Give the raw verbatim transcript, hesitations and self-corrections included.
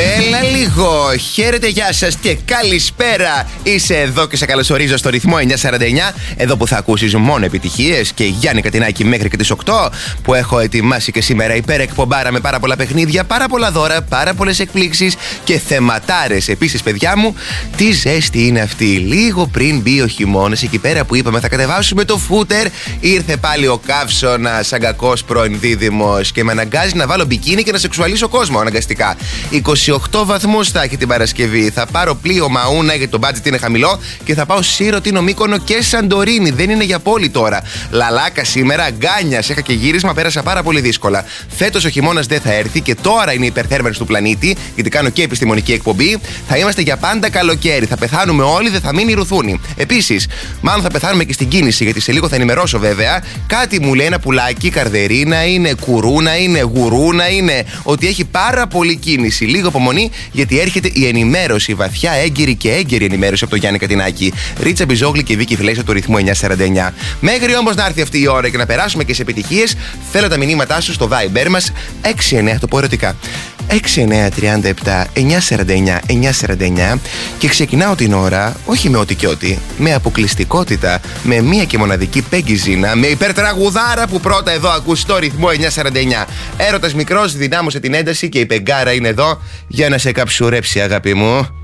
Έλα λίγο, χαίρετε, γεια σας και καλησπέρα. Είσαι εδώ και σε καλωσορίζω στο ρυθμό εννιακόσια σαράντα εννιά. Εδώ που θα ακούσεις μόνο επιτυχίες και Γιάννη Κατινάκη μέχρι και τις οκτώ, που έχω ετοιμάσει και σήμερα υπερεκπομπάρα με πάρα πολλά παιχνίδια, πάρα πολλά δώρα, πάρα πολλές εκπλήξεις και θεματάρες. Επίσης, παιδιά μου, τι ζέστη είναι αυτή. Λίγο πριν μπει ο χειμώνας, εκεί πέρα που είπαμε θα κατεβάσουμε το φούτερ, ήρθε πάλι ο καύσωνας σαν κακός πρώην δίδυμος και με αναγκάζει να βάλω μπικίνι και να σεξουαλίσω κόσμο αναγκαστικά. είκοσι οκτώ βαθμούς θα έχει την Παρασκευή. Θα πάρω πλοίο Μαούνα γιατί το μπάτζετ είναι χαμηλό και θα πάω Σύρο, Τίνο, Μύκονο και Σαντορίνη. Δεν είναι για πόλη τώρα. Λαλάκα σήμερα, γκάνιας. Είχα και γύρισμα, πέρασα πάρα πολύ δύσκολα. Φέτος ο χειμώνας δεν θα έρθει και τώρα είναι η υπερθέρμανση του πλανήτη, γιατί κάνω και επιστημονική εκπομπή. Θα είμαστε για πάντα καλοκαίρι. Θα πεθάνουμε όλοι, δεν θα μείνει ρουθούνη. Επίσης, μάλλον θα πεθάνουμε και στην κίνηση, γιατί σε λίγο θα ενημερώσω βέβαια. Κάτι μου λέει ένα πουλάκι, καρδερίνα είναι, κουρούνα είναι, γουρούνα είναι, ότι έχει πάρα πολύ κίνηση. Λίγο υπομονή, γιατί έρχεται η ενημέρωση, βαθιά, έγκυρη και έγκαιρη ενημέρωση από τον Γιάννη Κατινάκη. Ρίτσα Μπιζόγλη και Βίκη Φλέσσα του ρυθμού εννιακόσια σαράντα εννιά. Μέχρι όμως να έρθει αυτή η ώρα και να περάσουμε και σε επιτυχίες, θέλω τα μηνύματά σου στο Viber μας έξι εννιά, το πω ερωτικά. έξι εννιά τριάντα επτά εννιακόσια σαράντα εννιά εννιακόσια σαράντα εννιά και ξεκινάω την ώρα, όχι με ό,τι και ό,τι, με αποκλειστικότητα, με μία και μοναδική Πέγκη Ζήνα, με υπερτραγουδάρα που πρώτα εδώ ακούς στο ρυθμό εννιακόσια σαράντα εννιά. Έρωτας μικρός, δυνάμωσε την ένταση και η Πεγκάρα είναι εδώ για να σε καψουρέψει, αγάπη μου.